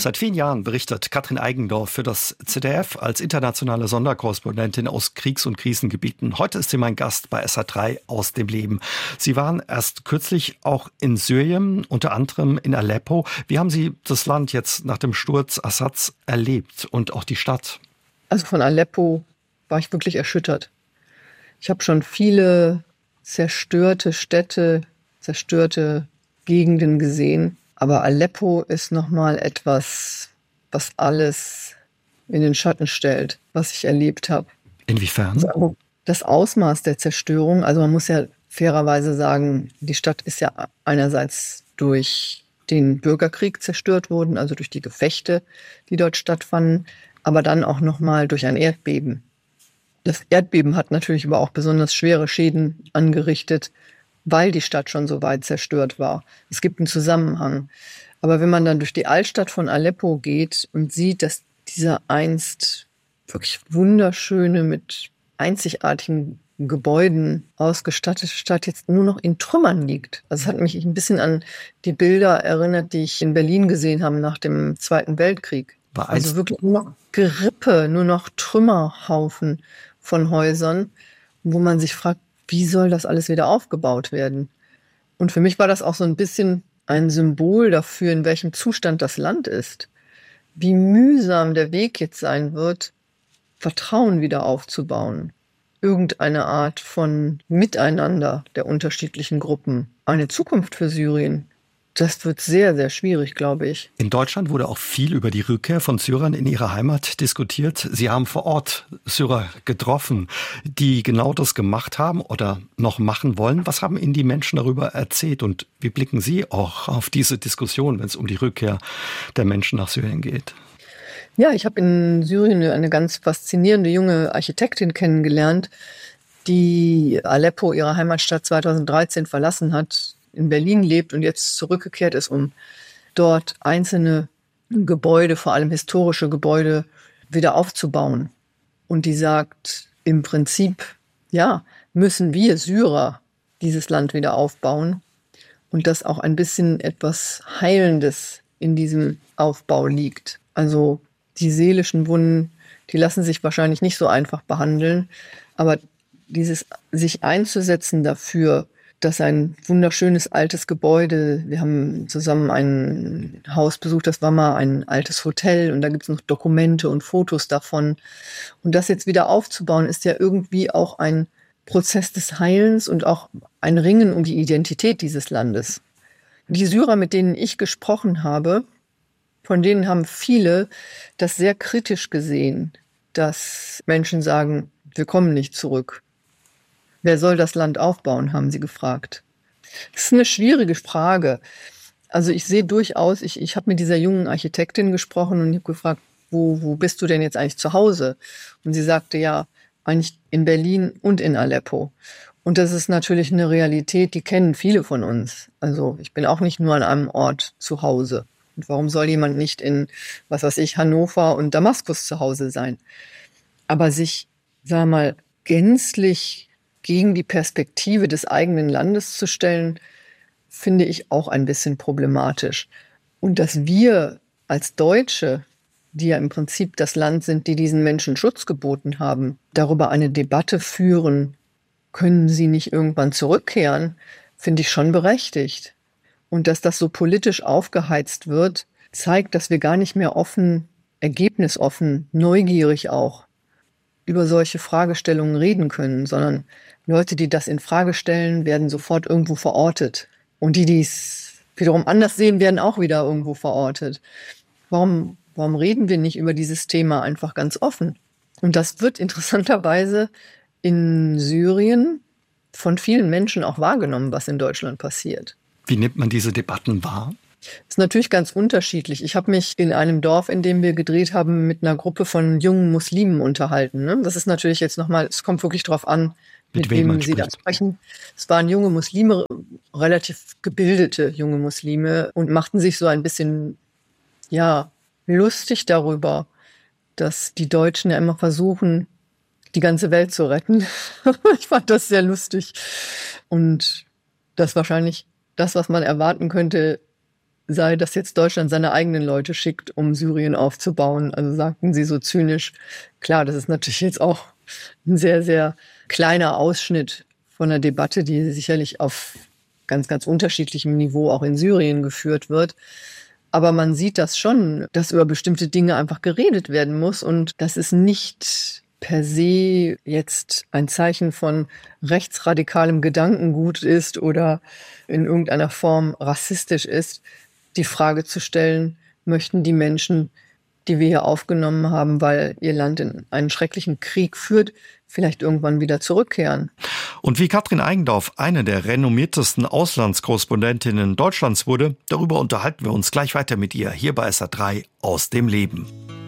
Seit vielen Jahren berichtet Katrin Eigendorf für das ZDF als internationale Sonderkorrespondentin aus Kriegs- und Krisengebieten. Heute ist sie mein Gast bei SA3 aus dem Leben. Sie waren erst kürzlich auch in Syrien, unter anderem in Aleppo. Wie haben Sie das Land jetzt nach dem Sturz Assads erlebt und auch die Stadt? Also von Aleppo war ich wirklich erschüttert. Ich habe schon viele zerstörte Städte, zerstörte Gegenden gesehen. Aber Aleppo ist nochmal etwas, was alles in den Schatten stellt, was ich erlebt habe. Inwiefern? Also das Ausmaß der Zerstörung, also man muss ja fairerweise sagen, die Stadt ist ja einerseits durch den Bürgerkrieg zerstört worden, also durch die Gefechte, die dort stattfanden, aber dann auch nochmal durch ein Erdbeben. Das Erdbeben hat natürlich aber auch besonders schwere Schäden angerichtet, weil die Stadt schon so weit zerstört war. Es gibt einen Zusammenhang. Aber wenn man dann durch die Altstadt von Aleppo geht und sieht, dass dieser einst wirklich wunderschöne, mit einzigartigen Gebäuden ausgestattete Stadt jetzt nur noch in Trümmern liegt. Also es hat mich ein bisschen an die Bilder erinnert, die ich in Berlin gesehen habe nach dem Zweiten Weltkrieg. Also wirklich nur noch Gerippe, nur noch Trümmerhaufen von Häusern, wo man sich fragt, wie soll das alles wieder aufgebaut werden? Und für mich war das auch so ein bisschen ein Symbol dafür, in welchem Zustand das Land ist. Wie mühsam der Weg jetzt sein wird, Vertrauen wieder aufzubauen. Irgendeine Art von Miteinander der unterschiedlichen Gruppen. Eine Zukunft für Syrien. Das wird sehr, sehr schwierig, glaube ich. In Deutschland wurde auch viel über die Rückkehr von Syrern in ihre Heimat diskutiert. Sie haben vor Ort Syrer getroffen, die genau das gemacht haben oder noch machen wollen. Was haben Ihnen die Menschen darüber erzählt und wie blicken Sie auch auf diese Diskussion, wenn es um die Rückkehr der Menschen nach Syrien geht? Ja, ich habe in Syrien eine ganz faszinierende junge Architektin kennengelernt, die Aleppo, ihre Heimatstadt, 2013 verlassen hat, in Berlin lebt und jetzt zurückgekehrt ist, um dort einzelne Gebäude, vor allem historische Gebäude, wieder aufzubauen. Und die sagt, im Prinzip, ja, müssen wir Syrer dieses Land wieder aufbauen und dass auch ein bisschen etwas Heilendes in diesem Aufbau liegt. Also die seelischen Wunden, die lassen sich wahrscheinlich nicht so einfach behandeln, aber dieses sich einzusetzen dafür, dass ein wunderschönes altes Gebäude, wir haben zusammen ein Haus besucht, das war mal ein altes Hotel und da gibt es noch Dokumente und Fotos davon. Und das jetzt wieder aufzubauen, ist ja irgendwie auch ein Prozess des Heilens und auch ein Ringen um die Identität dieses Landes. Die Syrer, mit denen ich gesprochen habe, von denen haben viele das sehr kritisch gesehen, dass Menschen sagen, wir kommen nicht zurück. Wer soll das Land aufbauen, haben sie gefragt. Das ist eine schwierige Frage. Also ich sehe durchaus, ich habe mit dieser jungen Architektin gesprochen und ich habe gefragt, wo bist du denn jetzt eigentlich zu Hause? Und sie sagte, ja, eigentlich in Berlin und in Aleppo. Und das ist natürlich eine Realität, die kennen viele von uns. Also ich bin auch nicht nur an einem Ort zu Hause. Und warum soll jemand nicht in, was weiß ich, Hannover und Damaskus zu Hause sein? Aber sich, sagen wir mal, gänzlich gegen die Perspektive des eigenen Landes zu stellen, finde ich auch ein bisschen problematisch. Und dass wir als Deutsche, die ja im Prinzip das Land sind, die diesen Menschen Schutz geboten haben, darüber eine Debatte führen, können sie nicht irgendwann zurückkehren, finde ich schon berechtigt. Und dass das so politisch aufgeheizt wird, zeigt, dass wir gar nicht mehr offen, ergebnisoffen, neugierig auch über solche Fragestellungen reden können, sondern Leute, die das in Frage stellen, werden sofort irgendwo verortet. Und die es wiederum anders sehen, werden auch wieder irgendwo verortet. Warum reden wir nicht über dieses Thema einfach ganz offen? Und das wird interessanterweise in Syrien von vielen Menschen auch wahrgenommen, was in Deutschland passiert. Wie nimmt man diese Debatten wahr? Ist natürlich ganz unterschiedlich. Ich habe mich in einem Dorf, in dem wir gedreht haben, mit einer Gruppe von jungen Muslimen unterhalten. Ne? Das ist natürlich jetzt nochmal, es kommt wirklich drauf an, mit wem Sie da sprechen. Es waren junge Muslime, relativ gebildete junge Muslime und machten sich so ein bisschen, ja, lustig darüber, dass die Deutschen ja immer versuchen, die ganze Welt zu retten. Ich fand das sehr lustig. Und das wahrscheinlich das, was man erwarten könnte, sei, dass jetzt Deutschland seine eigenen Leute schickt, um Syrien aufzubauen. Also sagten sie so zynisch. Klar, das ist natürlich jetzt auch ein sehr, sehr kleiner Ausschnitt von einer Debatte, die sicherlich auf ganz, ganz unterschiedlichem Niveau auch in Syrien geführt wird. Aber man sieht das schon, dass über bestimmte Dinge einfach geredet werden muss. Und das ist nicht per se jetzt ein Zeichen von rechtsradikalem Gedankengut ist oder in irgendeiner Form rassistisch ist, die Frage zu stellen, möchten die Menschen, die wir hier aufgenommen haben, weil ihr Land in einen schrecklichen Krieg führt, vielleicht irgendwann wieder zurückkehren. Und wie Katrin Eigendorf eine der renommiertesten Auslandskorrespondentinnen Deutschlands wurde, darüber unterhalten wir uns gleich weiter mit ihr hier bei SA3 aus dem Leben.